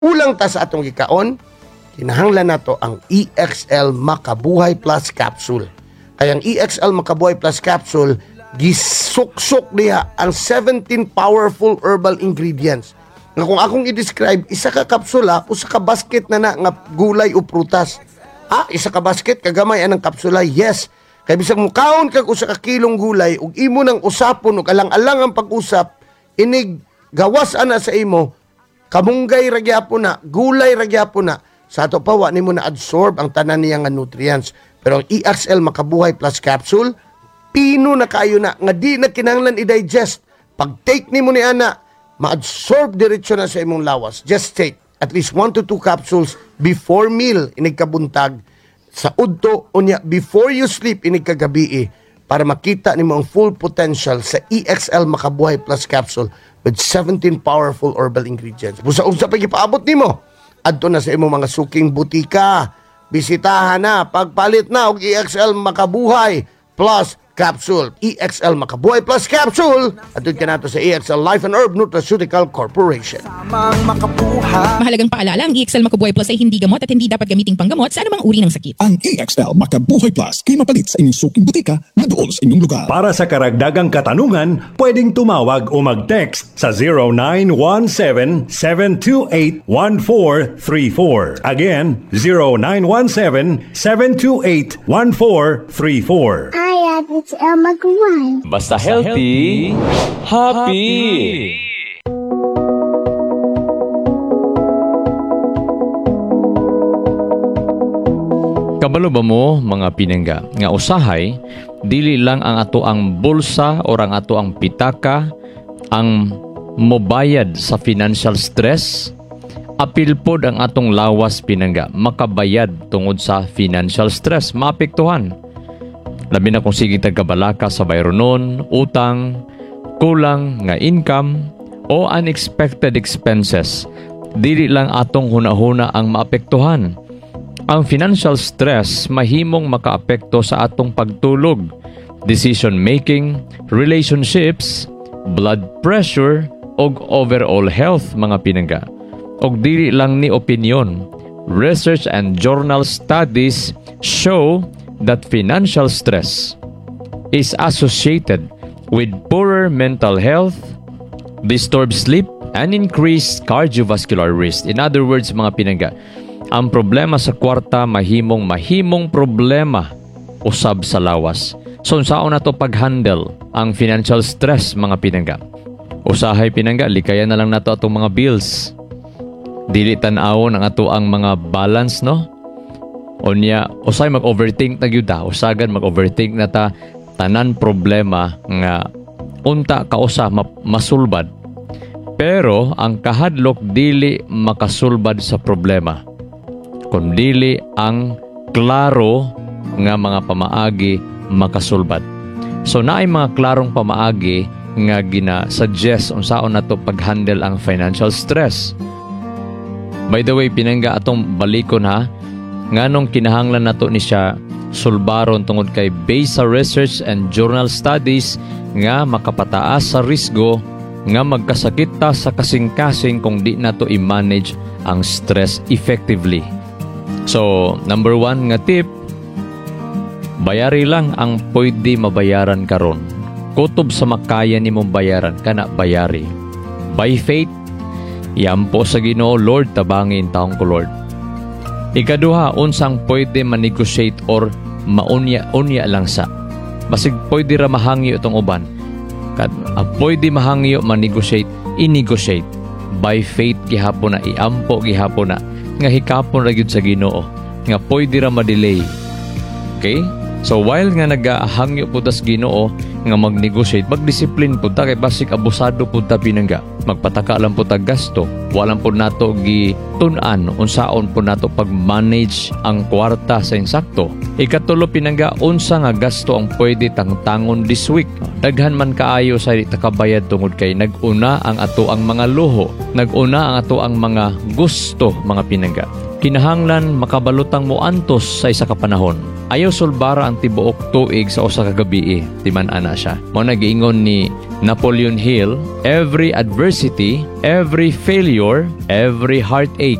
Ulang ta sa atong gikaon, kinahanglan nato ang EXL Makabuhay Plus Capsule. Kaya ang EXL Makabuhay Plus Capsule, gisuksok niya ang 17 powerful herbal ingredients. Nga kung akong i-describe, isa ka kapsula, usa ka basket na nga gulay o prutas. Isa ka basket, kagamay anang kapsula, yes. Kaya bisag mukaon kag usa ka kilong gulay, ug imo nang usapon, ug alang-alang ang pag-usap, inig gawas ana sa imo, kamunggay ragyapon na, gulay ragyapon na, sa ato pa, wa nimo na absorb ang tanan niya nga nutrients. Pero ang EXL Makabuhay Plus Capsule, pino na kayo na, nga di na kinahanglan i-digest. Pag take nimo ni ana, ma-absorb diretso na sa imong lawas. Just take at least 1 to 2 capsules before meal, inig kabuntag, sa udto, unya, before you sleep, inig kagabi, para makita nimo ang full potential sa EXL Makabuhay Plus Capsule with 17 powerful herbal ingredients. Busa-usa pag-ipaabot nimo, adto na sa imong mga suking butika. Bisitahan na, pagpalit na og EXL Makabuhay Plus Capsule. EXL Makabuhay Plus Capsule. Atun ka nato sa EXL Life and Herb Nutraceutical Corporation. Mahalagang paalala, ang EXL Makabuhay Plus ay hindi gamot at hindi dapat gamiting panggamot sa anumang uri ng sakit. Ang EXL Makabuhay Plus kay mapalit sa inyong suking butika na doon sa inyong lugar. Para sa karagdagang katanungan, pwedeng tumawag o mag-text sa 0917-728-1434. Again, 0917-728-1434. Hi, it's Elma Guan. Basta healthy, happy. Kabalo ba mo mga pinangga nga usahay dili lang ang ato ang bulsa o ang ato ang pitaka ang mobayad sa financial stress, apil pod ang atong lawas pinangga makabayad tungod sa financial stress, maapektuhan. Labi na kung sige tagkabalaka sa bayronon, utang, kulang nga income, o unexpected expenses. Dili lang atong hunahuna ang maapektuhan. Ang financial stress mahimong makaapekto sa atong pagtulog, decision making, relationships, blood pressure, og overall health mga pinangga. Og dili lang ni opinion. Research and journal studies show that financial stress is associated with poorer mental health, disturbed sleep, and increased cardiovascular risk. In other words, mga pinangga, ang problema sa kwarta mahimong problema usab sa lawas. So, saan na to pag-handle ang financial stress, mga pinangga? Usahay pinangga, likayan na lang nato atong mga bills. Dili tan-awon ang ato ang mga balance, no? Unya, usay mag-overthink na gyud ta, usagan mag-overthink na ta tanan problema nga unta kausa masulbad. Pero ang kahadlok dili makasulbad sa problema, kundi ang klaro nga mga pamaagi makasulbad. So naay mga klarong pamaagi nga gina-suggest unsaon nato pag-handle ang financial stress. By the way, pinangga atong balikon ha, nganong kinahanglan nato ni siya sulbaron tungod kay based sa research and journal studies nga makapataas sa risgo nga magkasakit ta sa kasing-kasing kung di nato i-manage ang stress effectively. So, number 1 nga tip, bayari lang ang pwede mabayaran karon. Kutob sa makaya nimong bayaran, kana bayari. By faith, iampo sa Ginoo, Lord, tabangin taong ko, Lord. Ikaduha, unsang pwede ma-negotiate or maunya-unya lang sa. Basig pwede ra mahangyo itong uban. Pwede mahangyo, ma-negotiate, i-negotiate. By faith, gihapon na, iampo gihapon na, nga hikapon ra gyud sa Ginoo, nga pwede ra ma-delay. Okay? So while nga nagahangyo po tas Ginoo nga mag-negotiate, mag-discipline po ta kay basik abusado po ta pinangga. Magpataka lang po ta gasto. Walang po nato gitun-an unsaon po nato pag-manage ang kwarta sa insakto. Ikatulo pinangga, unsa nga gasto ang pwede tangtangon this week. Daghan man kaayo sa takabayad tungod kay nag-una ang ato ang mga luho, nag-una ang ato ang mga gusto mga pinangga. Kinahanglan makabalutang mo antos sa isa ka panahon. ayaw sulbara ang tibuok tuig sa usa ka gabi timan ana siya. Mao nag-ingon ni Napoleon Hill, every adversity, every failure, every heartache